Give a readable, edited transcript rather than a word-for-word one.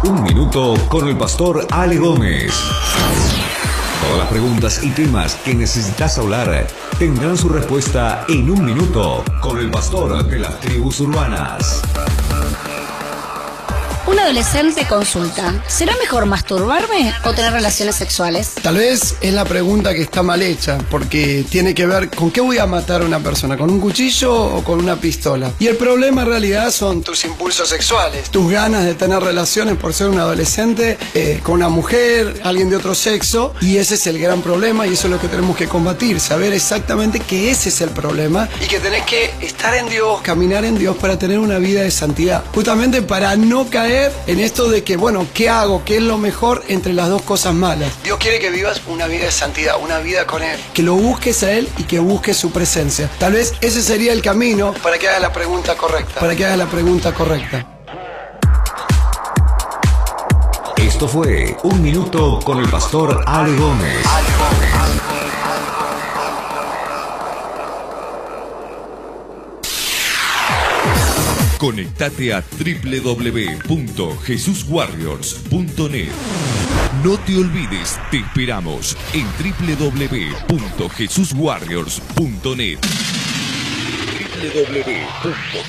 Un minuto con el pastor Ale Gómez. Todas las preguntas y temas que necesitas hablar tendrán su respuesta en un minuto con el pastor de las tribus urbanas. Un adolescente consulta: ¿será mejor masturbarme o tener relaciones sexuales? Tal vez es la pregunta que está mal hecha, porque tiene que ver con qué voy a matar a una persona, con un cuchillo o con una pistola. Y el problema en realidad son tus impulsos sexuales, tus ganas de tener relaciones por ser un adolescente con una mujer, alguien de otro sexo, y ese es el gran problema y eso es lo que tenemos que combatir, saber exactamente que ese es el problema y que tenés que estar en Dios, caminar en Dios para tener una vida de santidad, justamente para no caer en esto de que, bueno, ¿qué hago? ¿Qué es lo mejor entre las dos cosas malas? Dios quiere que vivas una vida de santidad, una vida con Él, que lo busques a Él y que busques su presencia. Tal vez ese sería el camino para que hagas la pregunta correcta, Esto fue Un Minuto con el pastor Ale Gómez. Conectate a www.jesuswarriors.net. No te olvides, te esperamos en www.jesuswarriors.net.